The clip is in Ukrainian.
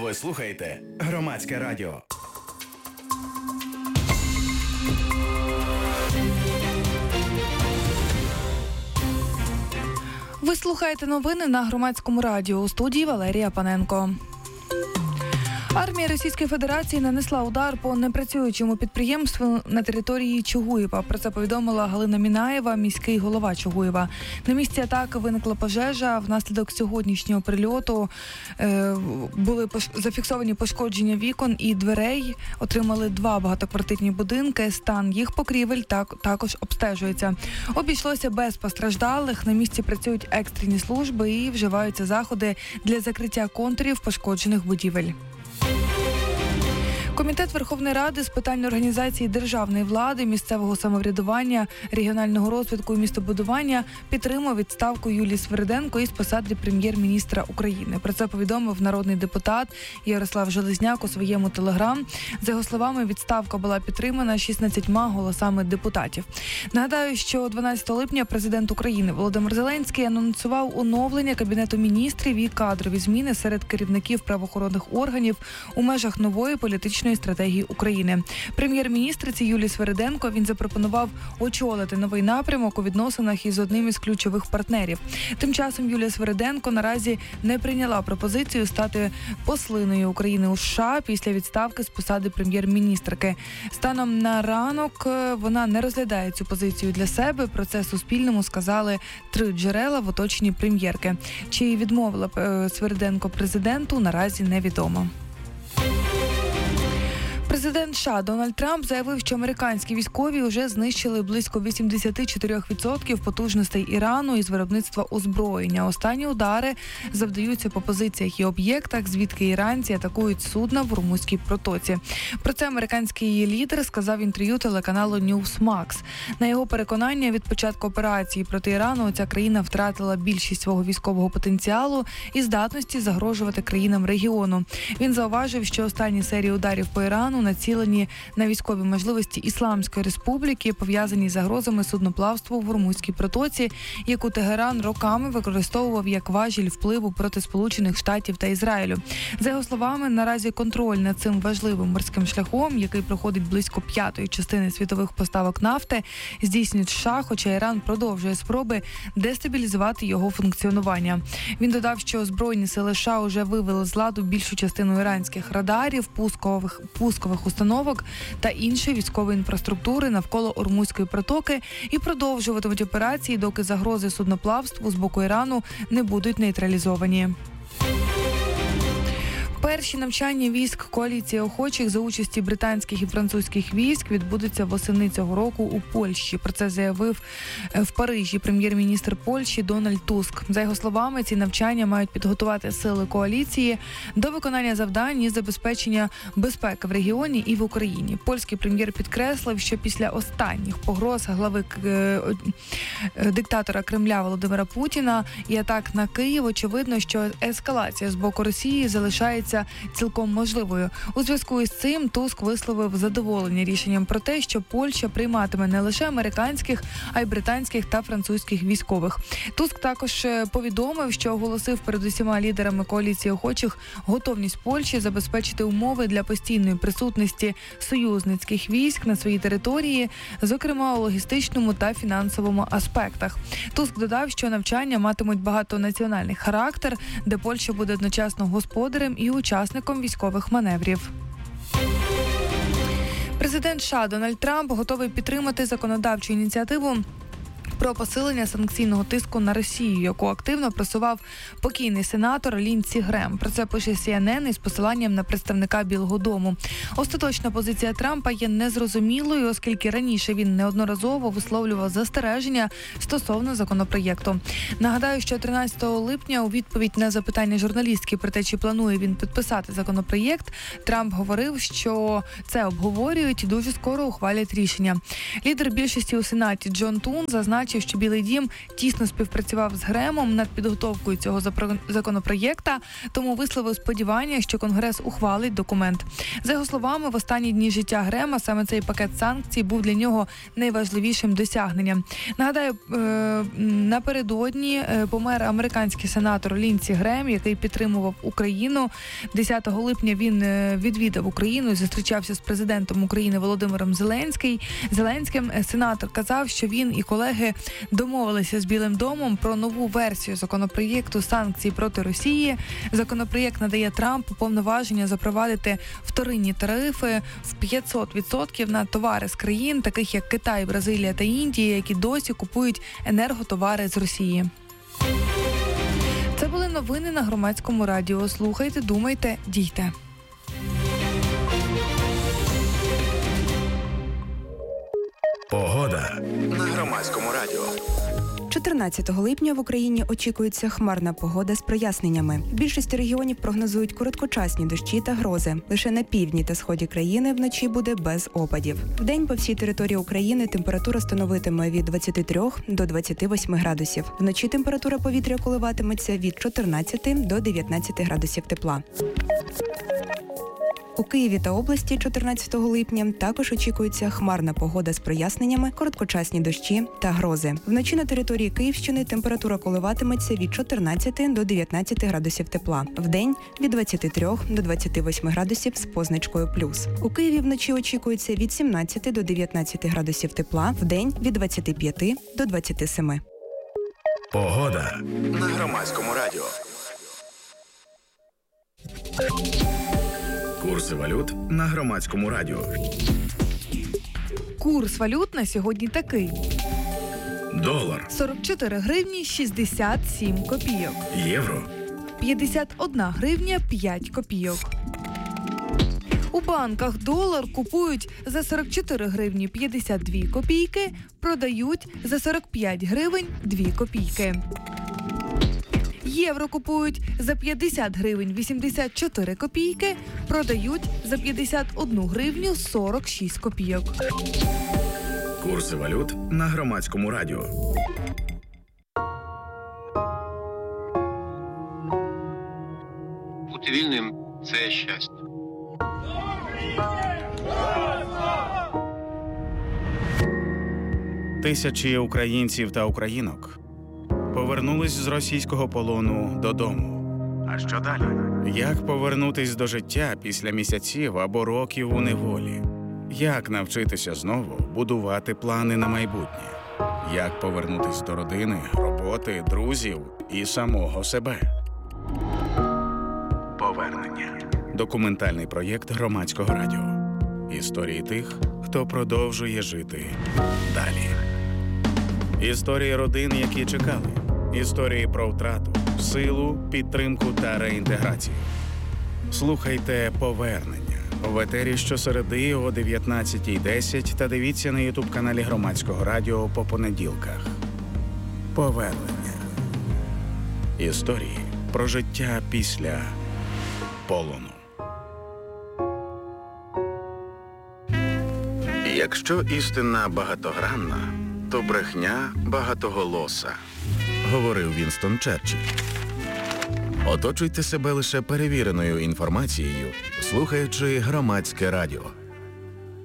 Ви слухаєте Громадське радіо. Ви слухаєте новини на Громадському радіо. У студії Валерія Паненко. Армія Російської Федерації нанесла удар по непрацюючому підприємству на території Чугуєва. Про це повідомила Галина Мінаєва, міський голова Чугуєва. На місці атаки виникла пожежа. Внаслідок сьогоднішнього прильоту були зафіксовані пошкодження вікон і дверей. Отримали 2 багатоквартирні будинки. Стан їх покрівель також обстежується. Обійшлося без постраждалих. На місці працюють екстрені служби і вживаються заходи для закриття контурів пошкоджених будівель. Комітет Верховної Ради з питань організації державної влади, місцевого самоврядування, регіонального розвитку і містобудування підтримав відставку Юлії Свериденко із посади прем'єр-міністра України. Про це повідомив народний депутат Ярослав Железняк у своєму телеграм. За його словами, відставка була підтримана 16 голосами депутатів. Нагадаю, що 12 липня президент України Володимир Зеленський анонсував оновлення Кабінету міністрів і кадрові зміни серед керівників правоохоронних органів у межах нової політичної стратегії України. Прем'єр-міністриці Юлії Свериденко він запропонував очолити новий напрямок у відносинах із одним із ключових партнерів. Тим часом Юлія Свериденко наразі не прийняла пропозицію стати послиною України у США після відставки з посади прем'єр-міністрки. Станом на ранок вона не розглядає цю позицію для себе. Про це Суспільному сказали 3 джерела в оточенні прем'єрки. Чи відмовила Свериденко президенту, наразі невідомо. Президент США Дональд Трамп заявив, що американські військові вже знищили близько 84% потужностей Ірану із виробництва озброєння. Останні удари завдаються по позиціях і об'єктах, звідки іранці атакують судна в Ормузькій протоці. Про це американський лідер сказав в інтерв'ю телеканалу Newsmax. На його переконання, від початку операції проти Ірану ця країна втратила більшість свого військового потенціалу і здатності загрожувати країнам регіону. Він зауважив, що останні серії ударів по Ірану націлені на військові можливості Ісламської Республіки, пов'язані з загрозами судноплавству в Ормузькій протоці, яку Тегеран роками використовував як важіль впливу проти Сполучених Штатів та Ізраїлю. За його словами, наразі контроль над цим важливим морським шляхом, який проходить близько 1/5 частини світових поставок нафти, здійснюють США, хоча Іран продовжує спроби дестабілізувати його функціонування. Він додав, що Збройні сили США вже вивели з ладу більшу частину іранських радарів, пускових установок та іншої військової інфраструктури навколо Ормузької протоки і продовжуватимуть операції, доки загрози судноплавству з боку Ірану не будуть нейтралізовані. Перші навчання військ коаліції охочих за участі британських і французьких військ відбудуться восени цього року у Польщі. Про це заявив в Парижі прем'єр-міністр Польщі Дональд Туск. За його словами, ці навчання мають підготувати сили коаліції до виконання завдань із забезпечення безпеки в регіоні і в Україні. Польський прем'єр підкреслив, що після останніх погроз глави диктатора Кремля Володимира Путіна і атак на Київ, очевидно, що ескалація з боку Росії залишається цілком можливою. У зв'язку із цим Туск висловив задоволення рішенням про те, що Польща прийматиме не лише американських, а й британських та французьких військових. Туск також повідомив, що оголосив перед усіма лідерами коаліції охочих готовність Польщі забезпечити умови для постійної присутності союзницьких військ на своїй території, зокрема у логістичному та фінансовому аспектах. Туск додав, що навчання матимуть багатонаціональний характер, де Польща буде одночасно господарем і учасником військових маневрів. Президент США Дональд Трамп готовий підтримати законодавчу ініціативу про посилення санкційного тиску на Росію, яку активно просував покійний сенатор Ліндсі Грем. Про це пише CNN із посиланням на представника Білого дому. Остаточна позиція Трампа є незрозумілою, оскільки раніше він неодноразово висловлював застереження стосовно законопроєкту. Нагадаю, що 13 липня у відповідь на запитання журналістки про те, чи планує він підписати законопроєкт, Трамп говорив, що це обговорюють і дуже скоро ухвалять рішення. Лідер більшості у Сенаті Джон Тун зазначив, зазначив, що Білий дім тісно співпрацював з Гремом над підготовкою цього законопроєкта, тому висловив сподівання, що Конгрес ухвалить документ. За його словами, в останні дні життя Грема саме цей пакет санкцій був для нього найважливішим досягненням. Нагадаю, напередодні помер американський сенатор Лінсі Грем, який підтримував Україну. 10 липня він відвідав Україну і зустрічався з президентом України Володимиром Зеленським. Сенатор казав, що він і колеги домовилися з Білим домом про нову версію законопроєкту санкцій проти Росії. Законопроєкт надає Трампу повноваження запровадити вторинні тарифи в 500% на товари з країн, таких як Китай, Бразилія та Індія, які досі купують енерготовари з Росії. Це були новини на Громадському радіо. Слухайте, думайте, дійте. Погода на Громадському радіо. 14 липня в Україні очікується хмарна погода з проясненнями. В більшості регіонів прогнозують короткочасні дощі та грози. Лише на півдні та сході країни вночі буде без опадів. Вдень по всій території України температура становитиме від 23 до 28 градусів. Вночі температура повітря коливатиметься від 14 до 19 градусів тепла. У Києві та області 14 липня також очікується хмарна погода з проясненнями, короткочасні дощі та грози. Вночі на території Київщини температура коливатиметься від 14 до 19 градусів тепла. Вдень – від 23 до 28 градусів з позначкою плюс. У Києві вночі очікується від 17 до 19 градусів тепла, вдень – від 25 до 27. Погода на Громадському радіо. Курси валют на Громадському радіо. Курс валют на сьогодні такий. Долар. 44 гривні 67 копійок. Євро. 51 гривня 5 копійок. У банках долар купують за 44 гривні 52 копійки, продають за 45 гривень 2 копійки. Євро купують за 50 гривень 84 копійки, продають за 51 гривню 46 копійок. Курси валют на Громадському радіо. Бути вільним – це щастя. Тисячі українців та українок повернулись з російського полону додому. А що далі? Як повернутись до життя після місяців або років у неволі? Як навчитися знову будувати плани на майбутнє? Як повернутись до родини, роботи, друзів і самого себе? Повернення. Документальний проєкт Громадського радіо. Історії тих, хто продовжує жити далі. Історії родин, які чекали. Історії про втрату, силу, підтримку та реінтеграцію. Слухайте «Повернення» в етері щосереди о 19:10 та дивіться на ютуб-каналі Громадського радіо по понеділках. «Повернення». Історії про життя після полону. Якщо істина багатогранна, то брехня багатоголоса, говорив Вінстон Черчилль. Оточуйте себе лише перевіреною інформацією, слухаючи Громадське радіо.